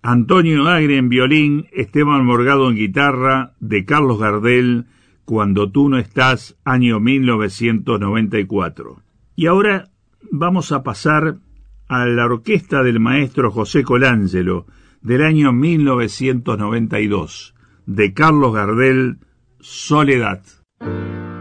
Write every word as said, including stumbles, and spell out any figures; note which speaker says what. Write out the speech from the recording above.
Speaker 1: Antonio Agre en violín, Esteban Morgado en guitarra, de Carlos Gardel, Cuando tú no estás, año mil novecientos noventa y cuatro. Y ahora vamos a pasar a la orquesta del maestro José Colangelo, del año mil novecientos noventa y dos, de Carlos Gardel, Soledad.